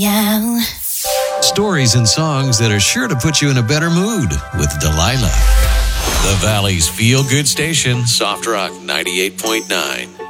Yeah. Stories and songs that are sure to put you in a better mood with Delilah. The Valley's feel-good station, Soft Rock 98.9.